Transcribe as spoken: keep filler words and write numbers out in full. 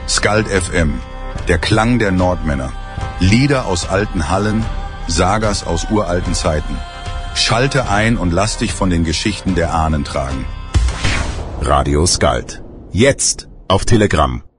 Skald F M, der Klang der Nordmänner. Lieder aus alten Hallen, Sagas aus uralten Zeiten. Schalte ein und lass dich von den Geschichten der Ahnen tragen. Radio Skald. Jetzt auf Telegram.